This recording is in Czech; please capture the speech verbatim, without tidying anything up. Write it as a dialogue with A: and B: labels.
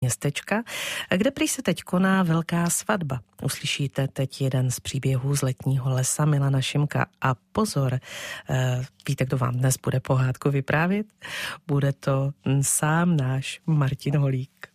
A: městečka, kde prý se teď koná velká svatba. Uslyšíte teď jeden z příběhů z letního lesa Milana Šimka. A pozor, víte, kdo vám dnes bude pohádku vyprávět? Bude to sám náš Martin Holík.